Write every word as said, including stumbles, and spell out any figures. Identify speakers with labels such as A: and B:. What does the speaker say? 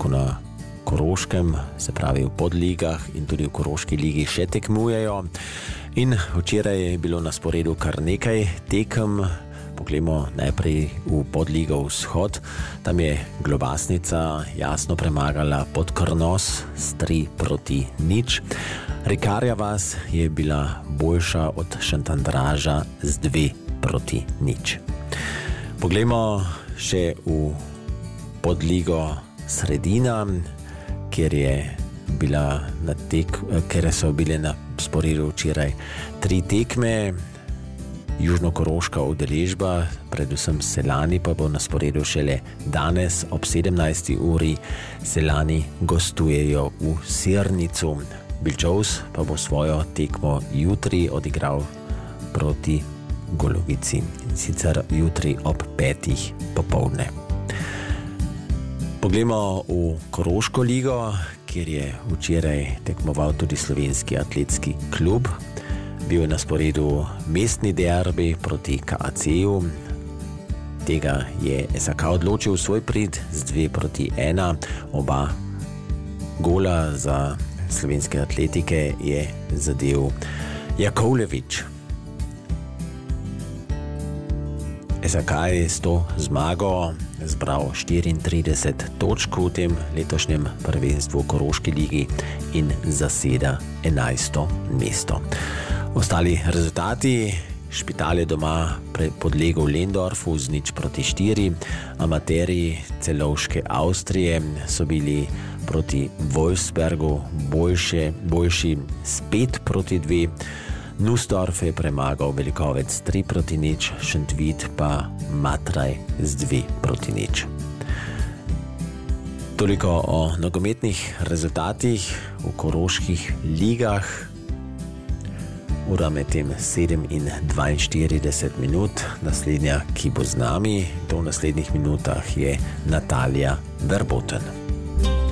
A: tako na Koroškem, se pravi v podligah in tudi v Koroški ligi še tekmujejo. In včeraj je bilo na sporedu kar nekaj tekem. Poglejmo najprej v podligo Vzhod. Tam je Globasnica jasno premagala Podkrnos s tri proti nič. Rikarja vas je bila boljša od Šantandraža z dve proti nič. Poglejmo še v podligo Sredina, kjer je bila na tek, kjer so bile na sporedu včeraj tri tekme. Južnokoroška udeležba, predvsem Selani, pa bo na sporedu šele danes ob sedemnajsti uri. Selani gostujejo v Sirnicu. Bilčovs pa bo svojo tekmo jutri odigral proti Golovici, in sicer jutri ob petih popoldne. Poglejmo v Koroško ligo, kjer je včeraj tekmoval tudi Slovenski atletski klub. Bil je na sporedu mestni derbi proti K A C-ju. Tega je S A K odločil svoj prid z dve proti ena. Oba gola za slovenske atletike je zadel Jakovljevič. S A K je s to zmago zbral štiriintrideset točk v tem letošnjem prvenstvu v Koroški ligi in zaseda enajsto mesto. Ostali rezultati: Špital je doma podlegel Lendorfu z nič proti štiri, amaterji Celovške Avstrije so bili proti Wolfsbergu boljše, boljši s pet proti dve, Nussdorf je premagal Velikovec tri proti nič, Šentvid pa Matraj z dve proti nič. Toliko o nogometnih rezultatih v koroških ligah. Ura med tem sedem in dvainštirideset minut. Naslednja, ki bo z nami, to v naslednjih minutah, je Natalija Verboten.